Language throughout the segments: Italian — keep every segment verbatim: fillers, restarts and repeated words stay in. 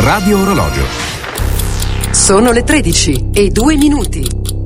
Radio Orologio. Sono le tredici e due minuti.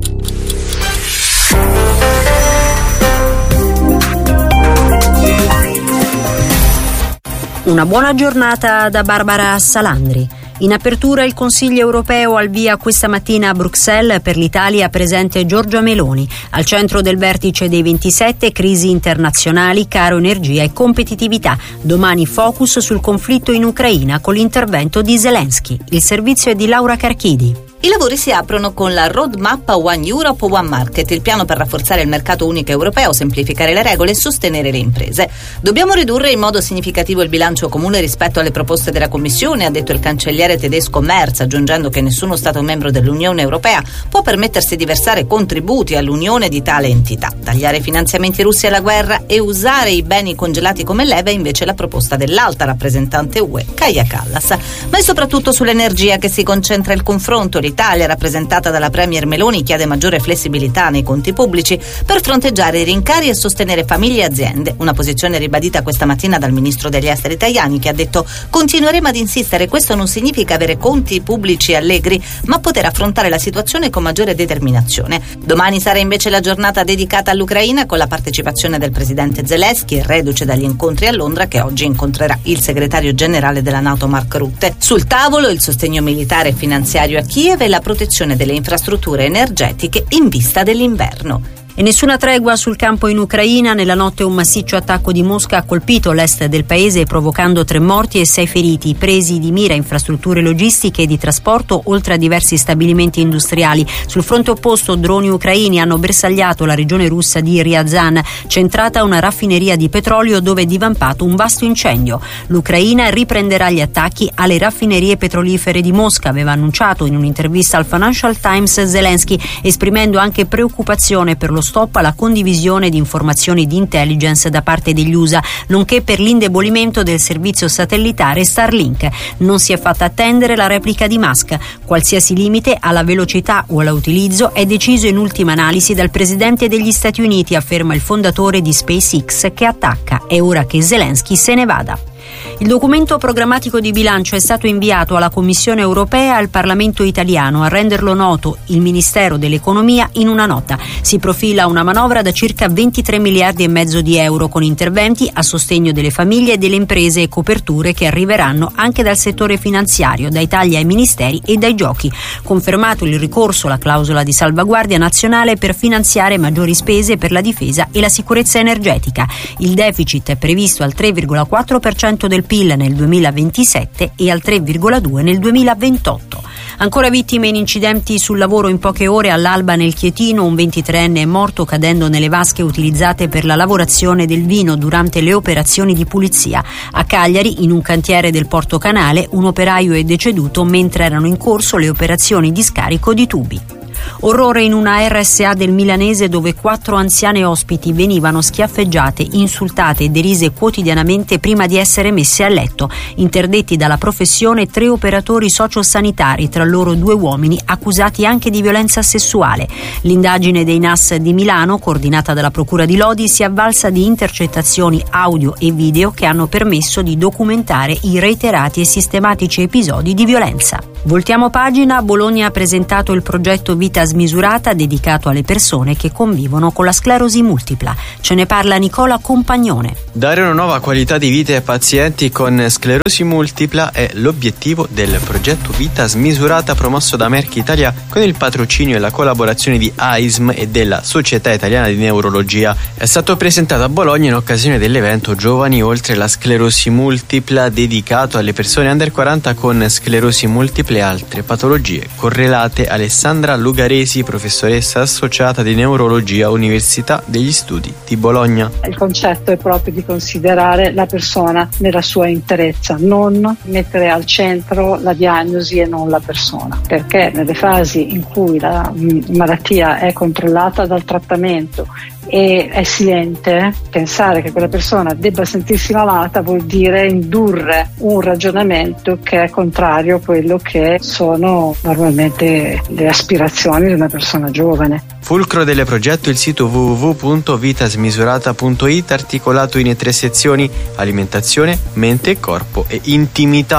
Una buona giornata da Barbara Salandri. In apertura il Consiglio europeo al via questa mattina a Bruxelles, per l'Italia presente Giorgia Meloni. Al centro del vertice dei ventisette, crisi internazionali, caro energia e competitività. Domani focus sul conflitto in Ucraina con l'intervento di Zelensky. Il servizio è di Laura Carchidi. I lavori si aprono con la roadmap One Europe, One Market, il piano per rafforzare il mercato unico europeo, semplificare le regole e sostenere le imprese. Dobbiamo ridurre in modo significativo il bilancio comune rispetto alle proposte della Commissione, ha detto il cancelliere tedesco Merz, aggiungendo che nessuno Stato membro dell'Unione Europea può permettersi di versare contributi all'unione di tale entità. Tagliare i finanziamenti russi alla guerra e usare i beni congelati come leva è invece la proposta dell'alta rappresentante U E, Kaja Kallas. Ma è soprattutto sull'energia che si concentra il confronto. L'Italia, rappresentata dalla Premier Meloni, chiede maggiore flessibilità nei conti pubblici per fronteggiare i rincari e sostenere famiglie e aziende. Una posizione ribadita questa mattina dal ministro degli esteri Tajani, che ha detto: continueremo ad insistere, questo non significa avere conti pubblici allegri, ma poter affrontare la situazione con maggiore determinazione. Domani sarà invece la giornata dedicata all'Ucraina, con la partecipazione del presidente Zelensky, reduce dagli incontri a Londra, che oggi incontrerà il segretario generale della NATO Mark Rutte. Sul tavolo il sostegno militare e finanziario a Kiev e la protezione delle infrastrutture energetiche in vista dell'inverno. E nessuna tregua sul campo in Ucraina. Nella notte un massiccio attacco di Mosca ha colpito l'est del paese, provocando tre morti e sei feriti, presi di mira infrastrutture logistiche e di trasporto, oltre a diversi stabilimenti industriali. Sul fronte opposto droni ucraini hanno bersagliato la regione russa di Ryazan, centrata una raffineria di petrolio dove è divampato un vasto incendio. L'Ucraina riprenderà gli attacchi alle raffinerie petrolifere di Mosca, aveva annunciato in un'intervista al Financial Times Zelensky, esprimendo anche preoccupazione per lo stop alla condivisione di informazioni di intelligence da parte degli U S A, nonché per l'indebolimento del servizio satellitare Starlink. Non si è fatta attendere la replica di Musk. Qualsiasi limite alla velocità o all'utilizzo è deciso in ultima analisi dal presidente degli Stati Uniti, afferma il fondatore di SpaceX, che attacca. È ora che Zelensky se ne vada. Il documento programmatico di bilancio è stato inviato alla Commissione europea e al Parlamento italiano. A renderlo noto il Ministero dell'Economia in una nota. Si profila una manovra da circa ventitré miliardi e mezzo di euro, con interventi a sostegno delle famiglie e delle imprese e coperture che arriveranno anche dal settore finanziario, dai tagli ai ministeri e dai giochi. Confermato il ricorso alla clausola di salvaguardia nazionale per finanziare maggiori spese per la difesa e la sicurezza energetica. Il deficit è previsto al tre virgola quattro per cento del P I L nel duemilaventisette e al tre virgola due per cento nel duemilaventotto. Ancora vittime in incidenti sul lavoro in poche ore all'Alba nel Chietino. Un ventitreenne è morto cadendo nelle vasche utilizzate per la lavorazione del vino durante le operazioni di pulizia. A Cagliari, in un cantiere del Porto Canale, un operaio è deceduto mentre erano in corso le operazioni di scarico di tubi. Orrore in una R S A del Milanese, dove quattro anziane ospiti venivano schiaffeggiate, insultate e derise quotidianamente prima di essere messe a letto. Interdetti dalla professione tre operatori sociosanitari, tra loro due uomini accusati anche di violenza sessuale. L'indagine dei N A S di Milano, coordinata dalla Procura di Lodi, si è avvalsa di intercettazioni audio e video che hanno permesso di documentare i reiterati e sistematici episodi di violenza. Voltiamo pagina. Bologna ha presentato il progetto Vita Smisurata, dedicato alle persone che convivono con la sclerosi multipla. Ce ne parla Nicola Compagnone. Dare una nuova qualità di vita ai pazienti con sclerosi multipla è l'obiettivo del progetto Vita Smisurata, promosso da Merck Italia con il patrocinio e la collaborazione di A I S M e della Società Italiana di Neurologia. È stato presentato a Bologna in occasione dell'evento Giovani oltre la sclerosi multipla, dedicato alle persone under quaranta con sclerosi multipla e altre patologie correlate. Alessandra Lugaresi, professoressa associata di neurologia, Università degli Studi di Bologna. Il concetto è proprio di considerare la persona nella sua interezza, non mettere al centro la diagnosi e non la persona, perché nelle fasi in cui la malattia è controllata dal trattamento e è silente, pensare che quella persona debba sentirsi malata vuol dire indurre un ragionamento che è contrario a quello che sono normalmente le aspirazioni di una persona giovane. Fulcro del progetto il sito w w w punto vitasmisurata punto i t, articolato in tre sezioni: alimentazione, mente e corpo e intimità.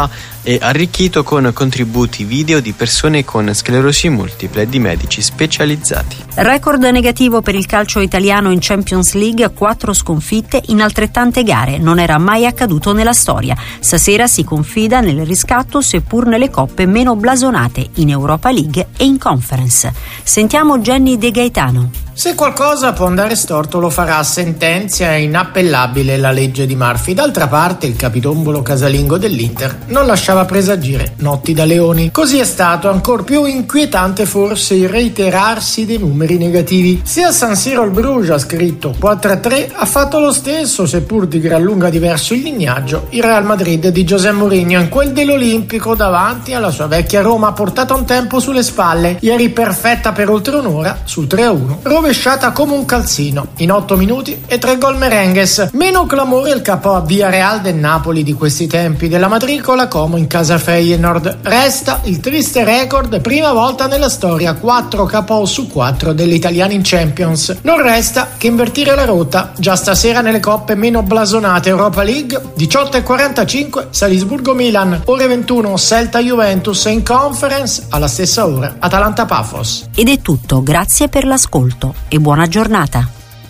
e arricchito con contributi video di persone con sclerosi multiple e di medici specializzati. Record negativo per il calcio italiano in Champions League, quattro sconfitte in altrettante gare. Non era mai accaduto nella storia. Stasera si confida nel riscatto, seppur nelle coppe meno blasonate, in Europa League e in Conference. Sentiamo Jenny De Gaetano. Se qualcosa può andare storto lo farà, sentenzia è inappellabile la legge di Murphy. D'altra parte il capitombolo casalingo dell'Inter non lasciava presagire notti da leoni. Così è stato, ancor più inquietante forse il reiterarsi dei numeri negativi. Sia a San Siro il Bruges, scritto quattro a tre, ha fatto lo stesso, seppur di gran lunga diverso il lignaggio, il Real Madrid di José Mourinho, in quel dell'Olimpico davanti alla sua vecchia Roma, portata un tempo sulle spalle, ieri perfetta per oltre un'ora sul tre a uno, rovesciata come un calzino in otto minuti e tre gol merengues. Meno clamore il capo a Via Real del Napoli di questi tempi, della matricola Como in casa Feyenoord. Resta il triste record, prima volta nella storia, quattro K O su quattro degli italiani in Champions. Non resta che invertire la rotta, già stasera nelle coppe meno blasonate. Europa League diciotto e quarantacinque Salisburgo-Milan, ore ventuno Celta-Juventus, e in Conference alla stessa ora Atalanta-Pafos. Ed è tutto, grazie per l'ascolto e buona giornata.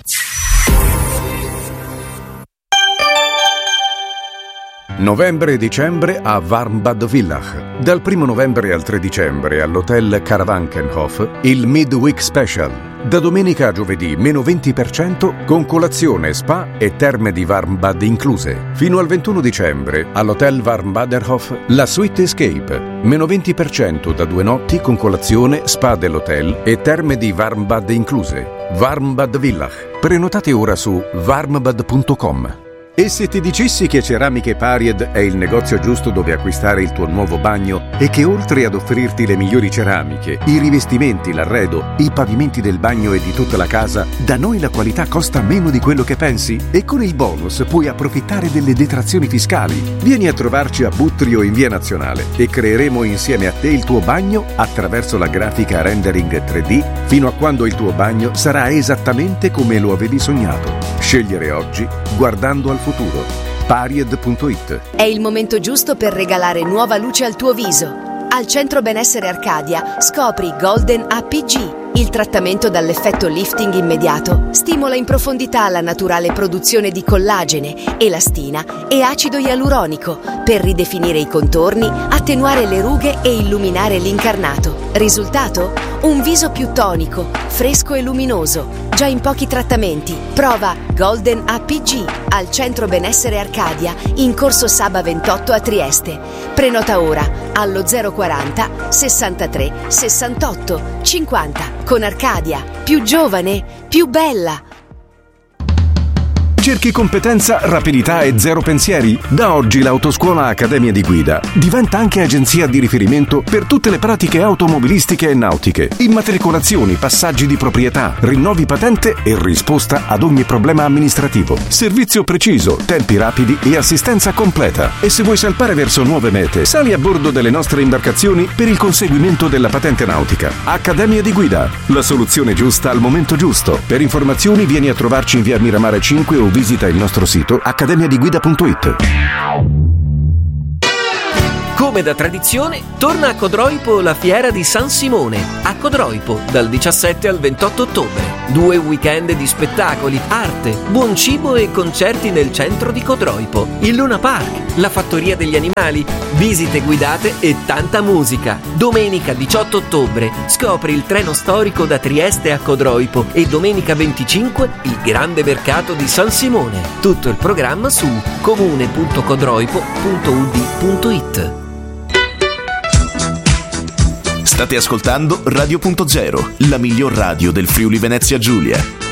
Novembre e dicembre a Warmbad Villach. Dal primo novembre al tre dicembre all'hotel Karawankenhof il Midweek Special. Da domenica a giovedì meno venti per cento con colazione, spa e terme di Warmbad incluse. Fino al ventuno dicembre all'hotel Warmbaderhof la Suite Escape. Meno venti per cento da due notti con colazione, spa dell'hotel e terme di Warmbad incluse. Warmbad Villach. Prenotate ora su warmbad punto com. E se ti dicessi che Ceramiche Paried è il negozio giusto dove acquistare il tuo nuovo bagno e che oltre ad offrirti le migliori ceramiche, i rivestimenti, l'arredo, i pavimenti del bagno e di tutta la casa, da noi la qualità costa meno di quello che pensi? E con il bonus puoi approfittare delle detrazioni fiscali. Vieni a trovarci a Buttrio in Via Nazionale e creeremo insieme a te il tuo bagno attraverso la grafica rendering tre D fino a quando il tuo bagno sarà esattamente come lo avevi sognato. Scegliere oggi guardando al futuro. Paried punto it. È il momento giusto per regalare nuova luce al tuo viso. Al Centro Benessere Arcadia scopri Golden A P G. Il trattamento dall'effetto lifting immediato stimola in profondità la naturale produzione di collagene, elastina e acido ialuronico per ridefinire i contorni, attenuare le rughe e illuminare l'incarnato. Risultato? Un viso più tonico, fresco e luminoso. Già in pochi trattamenti. Prova Golden A P G al Centro Benessere Arcadia in Corso Saba ventotto a Trieste. Prenota ora allo zero quaranta sessantatré sessantotto cinquanta. Con Arcadia, più giovane, più bella. Cerchi competenza, rapidità e zero pensieri? Da oggi l'Autoscuola Accademia di Guida diventa anche agenzia di riferimento per tutte le pratiche automobilistiche e nautiche. Immatricolazioni, passaggi di proprietà, rinnovi patente e risposta ad ogni problema amministrativo. Servizio preciso, tempi rapidi e assistenza completa. E se vuoi salpare verso nuove mete, sali a bordo delle nostre imbarcazioni per il conseguimento della patente nautica. Accademia di Guida, la soluzione giusta al momento giusto. Per informazioni vieni a trovarci in via Miramare cinque o visita il nostro sito accademia di guida punto it. Come da tradizione, torna a Codroipo la fiera di San Simone. A Codroipo, dal diciassette al ventotto ottobre. Due weekend di spettacoli, arte, buon cibo e concerti nel centro di Codroipo. Il Luna Park, la fattoria degli animali, visite guidate e tanta musica. Domenica diciotto ottobre scopri il treno storico da Trieste a Codroipo e domenica venticinque il grande mercato di San Simone. Tutto il programma su comune punto codroipo punto u d punto it. State ascoltando Radio Punto Zero, la miglior radio del Friuli Venezia Giulia.